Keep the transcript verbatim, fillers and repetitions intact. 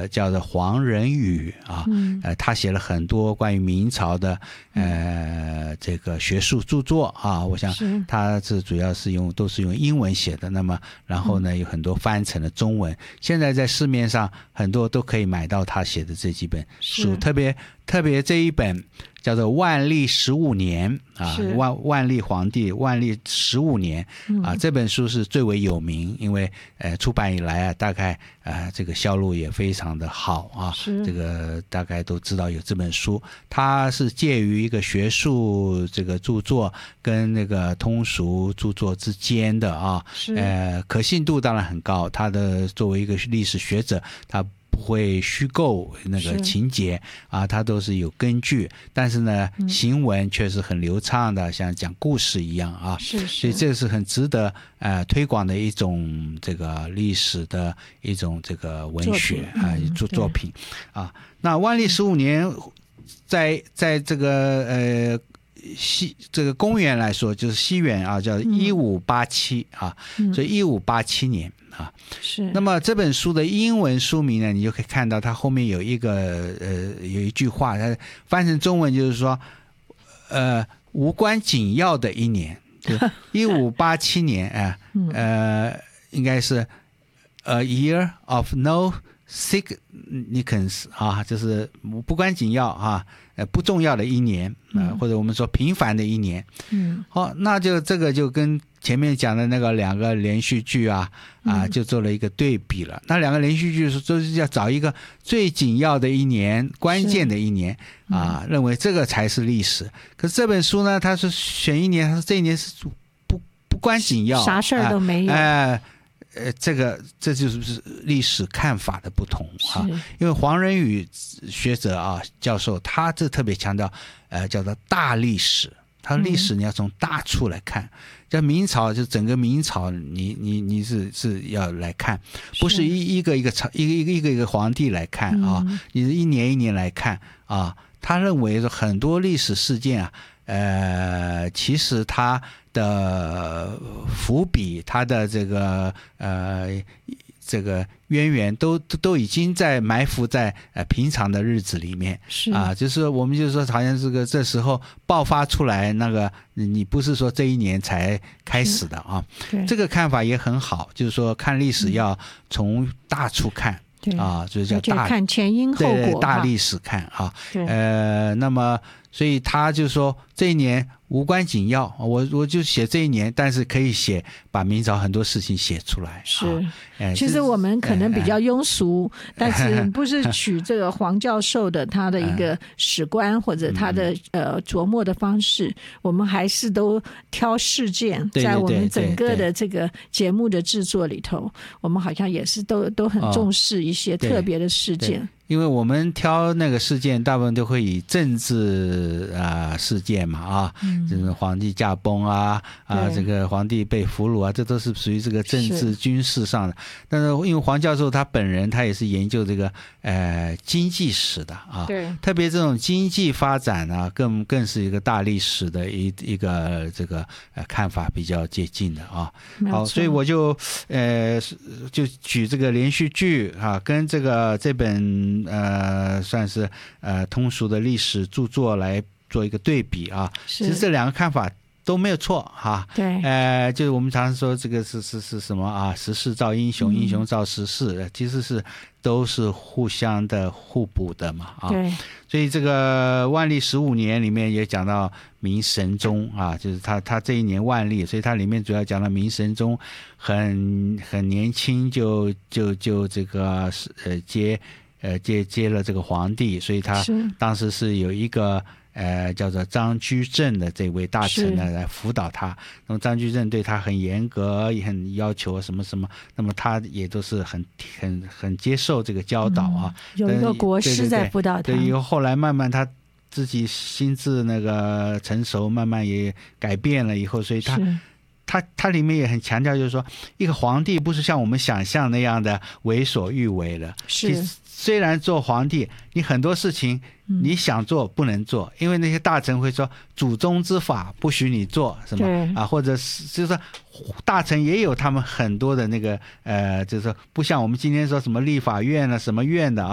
者叫做黄仁宇啊，嗯呃、他写了很多关于明朝的呃这个学术著作啊，我想他是主要是用都是用英文写的，那么然后呢有很多翻成了中文，现在在市面上很多都可以买到他写的这几本书，特别特别这一本叫做万历十五年啊，万万历皇帝万历十五年啊、嗯，这本书是最为有名，因为呃出版以来啊，大概呃这个销路也非常的好啊，这个大概都知道有这本书，它是介于一个学术这个著作跟那个通俗著作之间的啊，呃可信度当然很高，它的作为一个历史学者，他不会虚构那个情节啊，它都是有根据，但是呢，嗯、行文却是很流畅的，像讲故事一样啊。是是，所以这是很值得呃推广的一种这个历史的一种这个文学啊作作品啊。那万历十五年在在这个呃。西这个公元来说，就是西元啊，叫一五八七啊，嗯、所以一五八七年啊。是。那么这本书的英文书名呢，你就可以看到它后面有一个呃有一句话，它翻成中文就是说，呃，无关紧要的一年，就一五八七年啊，呃，应该是 a year of no significance 啊，就是不关紧要啊。呃，不重要的一年啊、呃，或者我们说平凡的一年。嗯，好，那就这个就跟前面讲的那个两个连续剧啊啊，就做了一个对比了。那两个连续剧是都是要找一个最紧要的一年、关键的一年啊、嗯，认为这个才是历史。可是这本书呢，它是选一年，它说这一年是不不关紧要， 啥事儿都没有。 哎、呃。呃，这个这就是历史看法的不同啊，因为黄仁宇学者啊教授，他这特别强调，呃，叫做大历史，他历史你要从大处来看，叫明朝就整个明朝你，你你你是是要来看，不是一一个一个朝一个一个一个一个皇帝来看啊，嗯、你是一年一年来看啊，他认为说很多历史事件啊。呃，其实它的伏笔，它的这个呃这个渊源都都已经在埋伏在呃平常的日子里面啊，就是我们就是说，好像这个这时候爆发出来那个，你不是说这一年才开始的啊，这个看法也很好，就是说看历史要从大处看。啊，就是叫大看前因后果， 对大历史看啊，呃，那么所以他就说这一年无关紧要，我我就写这一年，但是可以写把明朝很多事情写出来。 是，啊、其实我们可能比较庸俗，但是不是取这个黄教授的他的一个史观或者他的呃琢磨的方式，我们还是都挑事件，在我们整个的这个节目的制作里头，我们好像也是都都很重视一些特别的事件。哦， 因为我们挑那个事件大部分都会以政治啊、呃、事件嘛啊，嗯，就是皇帝驾崩啊啊，这个皇帝被俘虏啊，这都是属于这个政治军事上的。但是因为黄教授他本人他也是研究这个呃经济史的啊，对，特别这种经济发展啊，更更是一个大历史的一一个这个呃看法比较接近的啊。好，所以我就呃就举这个连续剧啊，跟这个这本。呃，算是呃通俗的历史著作来做一个对比啊。其实这两个看法都没有错哈。对，呃，就是我们常常说这个是是是什么啊？时势造英雄，英雄造时势，其实是都是互相的互补的嘛啊。对，所以这个万历十五年里面也讲到明神宗啊，就是他他这一年万历，所以它里面主要讲到明神宗很很年轻就就就这个呃接。呃，接接了这个皇帝，所以他当时是有一个呃叫做张居正的这位大臣呢来辅导他。那么张居正对他很严格，也很要求什么什么，那么他也都是很很很接受这个教导啊。 嗯、有一个国师在辅导他。 对，以后后来慢慢他自己心智那个成熟，慢慢也改变了以后，所以他。他他里面也很强调，就是说，一个皇帝不是像我们想象那样的为所欲为了。是，虽然做皇帝，你很多事情你想做不能做，嗯、因为那些大臣会说祖宗之法不许你做，什么啊，或者是就是说大臣也有他们很多的那个呃，就是说不像我们今天说什么立法院啊、什么院的啊。